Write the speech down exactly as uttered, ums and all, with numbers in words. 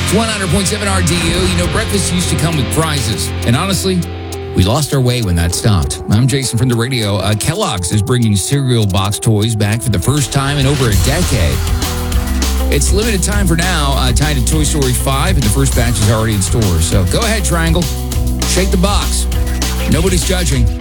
one hundred point seven R D U. You know, breakfast used to come with prizes. And honestly, we lost our way when that stopped. I'm Jason from the radio. Uh, Kellogg's is bringing cereal box toys back for the first time in over a decade. It's limited time for now, uh, tied to Toy Story five, and the first batch is already in stores. So go ahead, Triangle. Shake the box. Nobody's judging.